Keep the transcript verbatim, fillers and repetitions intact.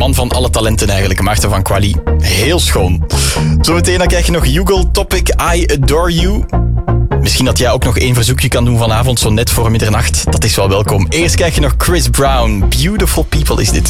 man van alle talenten eigenlijk, Maarten van Quali. Heel schoon. Zometeen dan krijg je nog Yugal Topic, I Adore You. Misschien dat jij ook nog één verzoekje kan doen vanavond, zo net voor middernacht. Dat is wel welkom. Eerst krijg je nog Chris Brown. Beautiful People is dit.